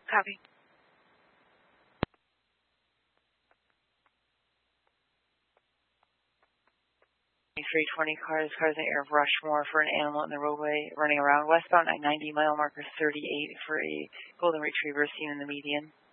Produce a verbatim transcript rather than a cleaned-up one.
Copy. three twenty cars, cars in the air of Rushmore for an animal in the roadway running around westbound at ninety, mile marker thirty-eight for a golden retriever seen in the median.